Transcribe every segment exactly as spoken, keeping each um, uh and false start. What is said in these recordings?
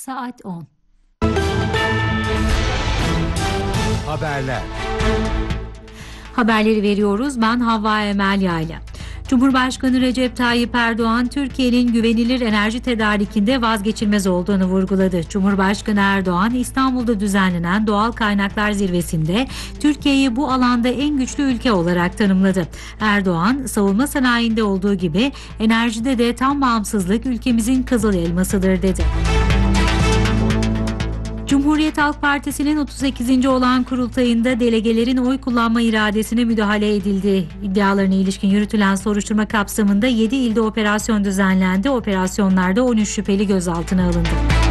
Saat on. Haberler. Haberleri veriyoruz. Ben Havva Emel Yayla. Cumhurbaşkanı Recep Tayyip Erdoğan, Türkiye'nin güvenilir enerji tedarikinde vazgeçilmez olduğunu vurguladı. Cumhurbaşkanı Erdoğan, İstanbul'da düzenlenen Doğal Kaynaklar Zirvesi'nde Türkiye'yi bu alanda en güçlü ülke olarak tanımladı. Erdoğan, savunma sanayinde olduğu gibi enerjide de tam bağımsızlık ülkemizin kızıl elmasıdır dedi. Cumhuriyet Halk Partisi'nin otuz sekizinci olağan kurultayında delegelerin oy kullanma iradesine müdahale edildi. İddialarına ilişkin yürütülen soruşturma kapsamında yedi ilde operasyon düzenlendi. Operasyonlarda on üç şüpheli gözaltına alındı.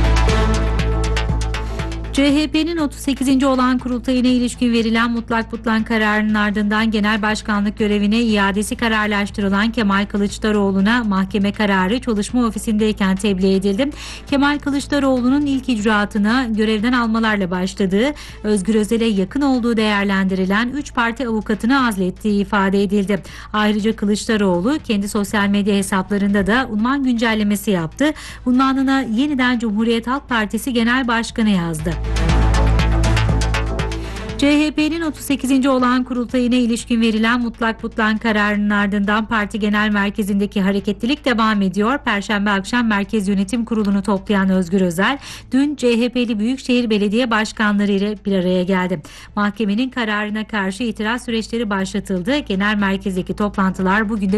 C H P'nin otuz sekizinci olağan kurultayına ilişkin verilen mutlak butlan kararının ardından genel başkanlık görevine iadesi kararlaştırılan Kemal Kılıçdaroğlu'na mahkeme kararı çalışma ofisindeyken tebliğ edildi. Kemal Kılıçdaroğlu'nun ilk icraatına görevden almalarla başladığı, Özgür Özel'e yakın olduğu değerlendirilen üç parti avukatını azlettiği ifade edildi. Ayrıca Kılıçdaroğlu kendi sosyal medya hesaplarında da unvan güncellemesi yaptı. Unvanına yeniden Cumhuriyet Halk Partisi Genel Başkanı yazdı. C H P'nin otuz sekizinci olağan kurultayına ilişkin verilen mutlak butlan kararının ardından parti genel merkezindeki hareketlilik devam ediyor. Perşembe akşam Merkez Yönetim Kurulu'nu toplayan Özgür Özel, dün C H P'li Büyükşehir Belediye Başkanları ile bir araya geldi. Mahkemenin kararına karşı itiraz süreçleri başlatıldı. Genel merkezdeki toplantılar bugün de